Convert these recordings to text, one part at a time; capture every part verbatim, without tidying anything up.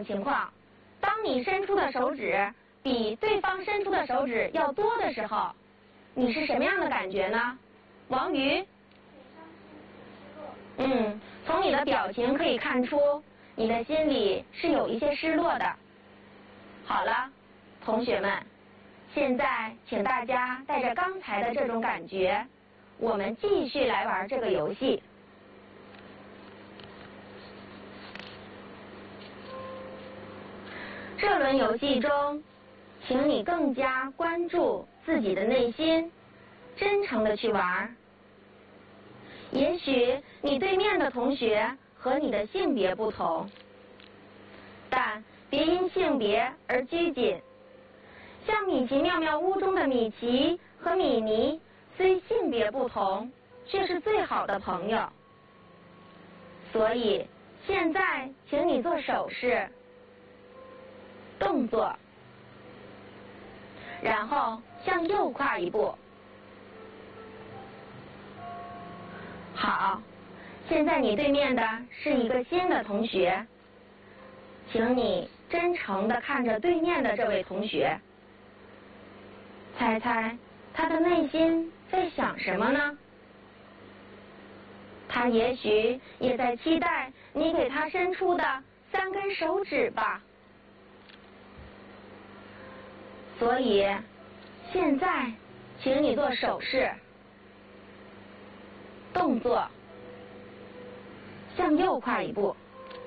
种情况，当你伸出的手指比对方伸出的手指要多的时候，你是什么样的感觉呢？王瑜？嗯，从你的表情可以看出，你的心里是有一些失落的。好了，同学们，现在请大家带着刚才的这种感觉，我们继续来玩这个游戏。这轮游戏中，请你更加关注自己的内心，真诚地去玩。也许你对面的同学和你的性别不同，但别因性别而拘谨。像米奇妙妙屋中的米奇和米妮，虽性别不同，却是最好的朋友。所以，现在请你做手势、动作，然后向右跨一步。好，现在你对面的是一个新的同学，请你真诚地看着对面的这位同学，猜猜他的内心在想什么呢？他也许也在期待你给他伸出的三根手指吧。所以，现在请你做手势、动作，向右跨一步。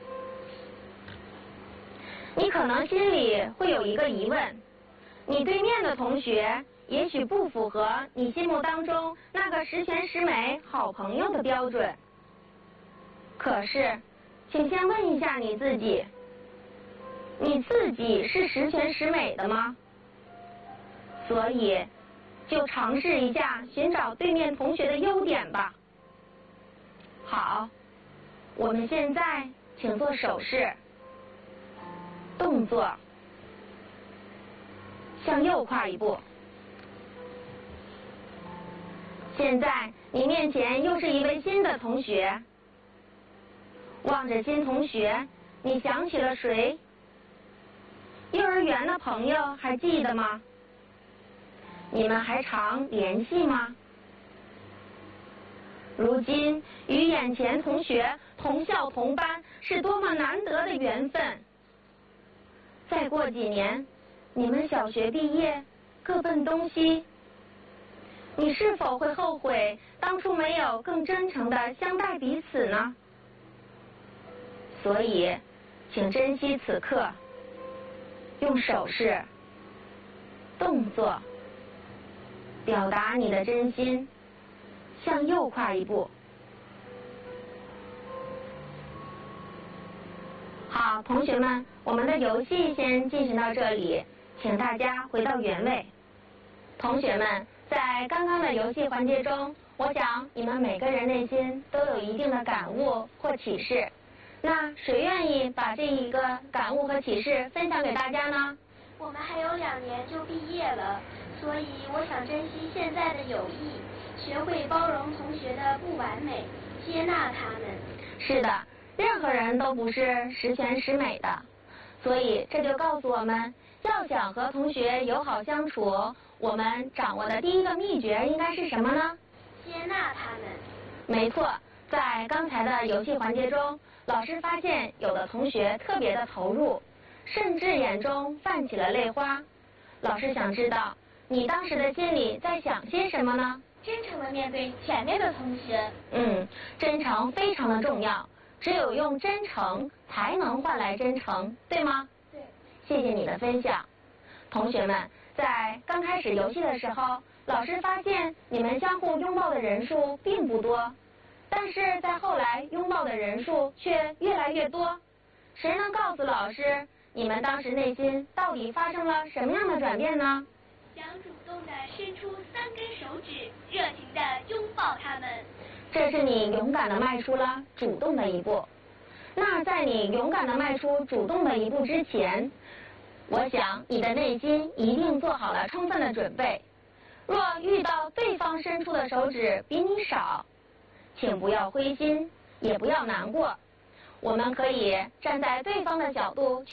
你可能心里会有一个疑问，你对面的同学也许不符合你心目当中那个十全十美好朋友的标准。可是，请先问一下你自己，你自己是十全十美的吗？所以，就尝试一下寻找对面同学的优点吧。好，我们现在请做手势、动作，向右跨一步。现在你面前又是一位新的同学，望着新同学，你想起了谁？幼儿园的朋友还记得吗？你们还常联系吗？如今与眼前同学同校同班是多么难得的缘分。再过几年，你们小学毕业，各奔东西，你是否会后悔当初没有更真诚地相待彼此呢？所以，请珍惜此刻，用手势、动作表达你的真心，向右跨一步。好，同学们，我们的游戏先进行到这里，请大家回到原位。同学们，在刚刚的游戏环节中，我想你们每个人内心都有一定的感悟或启示。那谁愿意把这一个感悟和启示分享给大家呢？ 我们还有两年就毕业了，所以我想珍惜现在的友谊，学会包容同学的不完美，接纳他们。 是的，任何人都不是十全十美的，所以这就告诉我们，要想和同学友好相处，我们掌握的第一个秘诀应该是什么呢？ 接纳他们。 没错，在刚才的游戏环节中，老师发现有的同学特别的投入，甚至眼中泛起了泪花。老师想知道，你当时的心里在想些什么呢？ 真诚地面对前面的同学。 嗯，真诚非常的重要，只有用真诚才能换来真诚，对吗？ 对。 谢谢你的分享。同学们，在刚开始游戏的时候，老师发现你们相互拥抱的人数并不多，但是在后来拥抱的人数却越来越多。谁能告诉老师，你们当时内心到底发生了什么样的转变呢？ 想主动地伸出三根手指，热情地拥抱他们。 这是你勇敢地迈出了主动的一步。那在你勇敢地迈出主动的一步之前，我想你的内心一定做好了充分的准备。若遇到对方伸出的手指比你少，请不要灰心，也不要难过。我们可以站在对方的角度去